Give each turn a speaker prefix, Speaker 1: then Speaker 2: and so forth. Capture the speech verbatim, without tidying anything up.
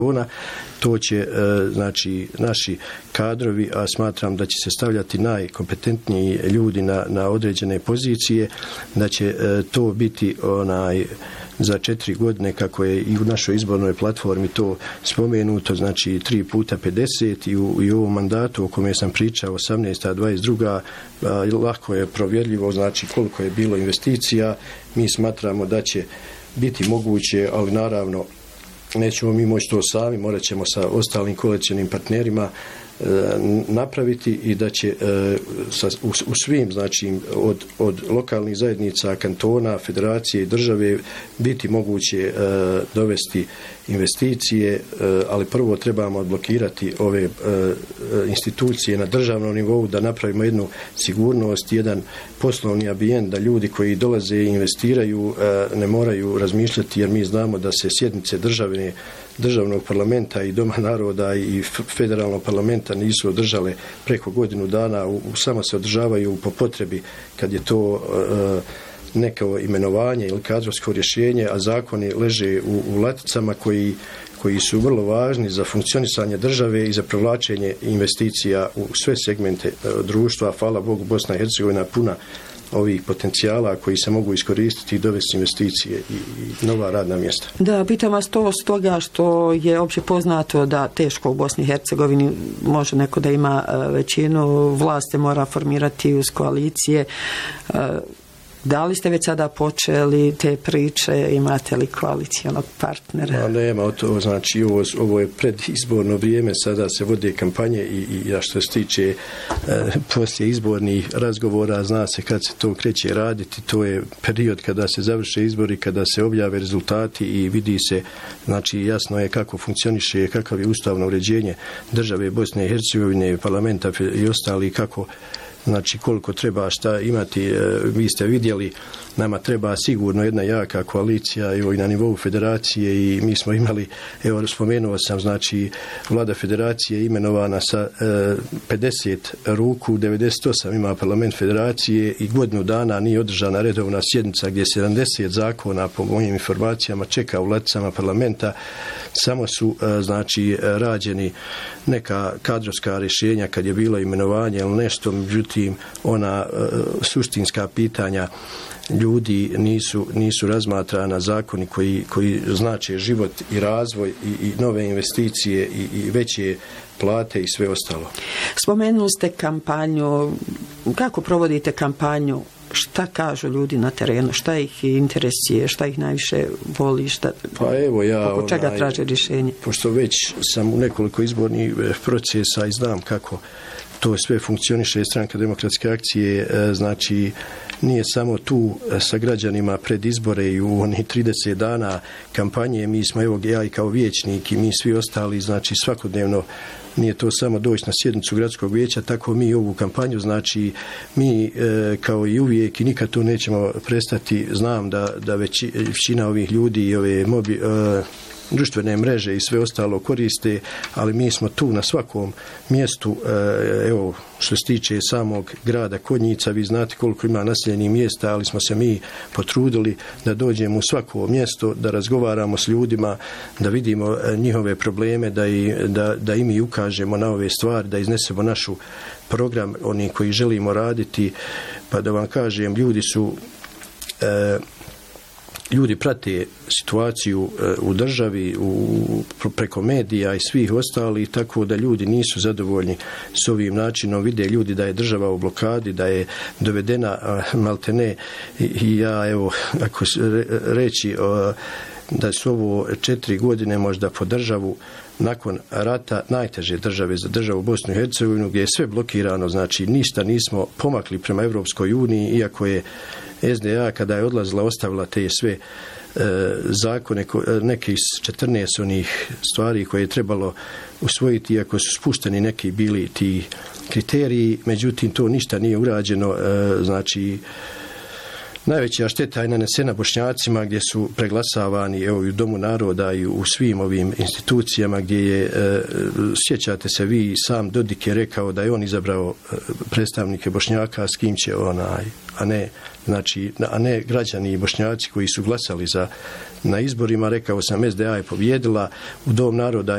Speaker 1: Ona, to će znači naši kadrovi, a smatram da će se stavljati najkompetentniji ljudi na, na određene pozicije, da će to biti onaj za četiri godine, kako je i u našoj izbornoj platformi to spomenuto, znači tri puta pedeset i u, i u ovom mandatu o kome sam pričao, osamnaesta dvadeset druga lako je provjerljivo, znači koliko je bilo investicija. Mi smatramo da će biti moguće, ali naravno nećemo mi moći to sami, morat ćemo sa ostalim koalicionim partnerima e, napraviti i da će e, sa, u, u svim, znači od, od lokalnih zajednica, kantona, federacije i države biti moguće e, dovesti investicije, e, ali prvo trebamo odblokirati ove e, institucije na državnom nivou, da napravimo jednu sigurnost, jedan poslovni ambijent, da ljudi koji dolaze i investiraju e, ne moraju razmišljati, jer mi znamo da se sjednice državne, državnog parlamenta i Doma naroda i federalnog parlamenta nisu održale preko godinu dana, u, samo se održavaju po potrebi kad je to e, neko imenovanje ili kadrovsko rješenje, a zakoni leže u, u laticama koji, koji su vrlo važni za funkcionisanje države i za privlačenje investicija u sve segmente e, društva. Hvala Bogu, Bosna i Hercegovina puna ovih potencijala koji se mogu iskoristiti i dovesti investicije i, i nova radna mjesta.
Speaker 2: Da, pitam vas to stoga što je opće poznato da teško u Bosni i Hercegovini može neko da ima većinu, vlast se mora formirati uz koalicije. Da li ste već sada počeli te priče, imate li koalicijonog partnera?
Speaker 1: Ma nema, to znači ovo, ovo je predizborno vrijeme, sada se vode kampanje i, i a što se tiče e, poslije izbornih razgovora, zna se kad se to kreće raditi, to je period kada se završe izbori, kada se objave rezultati i vidi se, znači jasno je kako funkcioniše, kakav je ustavno uređenje države Bosne i Hercegovine, parlamenta i ostali, kako znači koliko treba šta imati. Vi ste vidjeli, nama treba sigurno jedna jaka koalicija, evo i na nivou federacije, i mi smo imali, evo spomenuo sam, znači vlada federacije imenovana sa e, pedeset ruku, devedeset osam ima parlament federacije i godinu dana nije održana redovna sjednica gdje sedamdeset zakona po mojim informacijama čeka u ladicama parlamenta. Samo su e, znači rađeni neka kadrovska rješenja kad je bilo imenovanje ili nešto, međutim ona e, suštinska pitanja ljudi nisu, nisu razmatrana, zakoni koji, koji znače život i razvoj i, i nove investicije i, i veće plate i sve ostalo.
Speaker 2: Spomenuli ste kampanju, kako provodite kampanju? Šta kažu ljudi na terenu, šta ih interesuje, šta ih najviše voli, šta,
Speaker 1: pa evo ja,
Speaker 2: oko čega
Speaker 1: onaj,
Speaker 2: traže rješenje?
Speaker 1: Pošto već sam u nekoliko izbornih procesa i znam kako to sve funkcioniše, Stranka demokratske akcije, znači nije samo tu sa građanima pred izbore i u onih trideset dana kampanje, mi smo, evo ja i kao vijećnik i mi svi ostali, znači svakodnevno, nije to samo doći na sjednicu gradskog vijeća, tako mi ovu kampanju, znači mi e, kao i uvijek i nikad to nećemo prestati. Znam da, da već, većina ovih ljudi i ove mobi, e, društvene mreže i sve ostalo koriste, ali mi smo tu na svakom mjestu, evo što se tiče samog grada Konjica, vi znate koliko ima naseljenih mjesta, ali smo se mi potrudili da dođemo u svako mjesto, da razgovaramo s ljudima, da vidimo njihove probleme, da i, da, da i mi ukažemo na ove stvari, da iznesemo našu program, oni koji želimo raditi, pa da vam kažem, ljudi su e, ljudi prate situaciju u državi, u, preko medija i svih ostalih, tako da ljudi nisu zadovoljni s ovim načinom. Vide ljudi da je država u blokadi, da je dovedena maltene i, i ja, evo, ako reći da su ovo četiri godine možda po državu nakon rata najteže države za državu Bosnu i Hercegovinu, gdje je sve blokirano, znači ništa nismo pomakli prema Evropskoj uniji, iako je S D A kada je odlazila ostavila te sve e, zakone, neke iz četrnaest onih stvari koje je trebalo usvojiti, iako su spušteni neki bili ti kriteriji, međutim to ništa nije urađeno, e, znači najveća šteta je nanesena Bošnjacima gdje su preglasavani, evo i u Domu naroda i u svim ovim institucijama gdje je, e, sjećate se vi, sam Dodik je rekao da je on izabrao predstavnike Bošnjaka, s kim će onaj, a ne, znači, a ne građani i Bošnjaci koji su glasali za, na izborima. Rekao sam, S D A je pobjedila, u Dom naroda